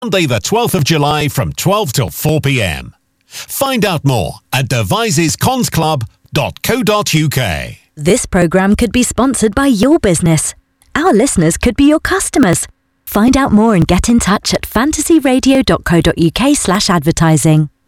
Monday the 12th of July from 12 till 4 p.m. Find out more at devisesconsclub.co.uk. This programme could be sponsored by your business. Our listeners could be your customers. Find out more and get in touch at fantasyradio.co.uk/advertising.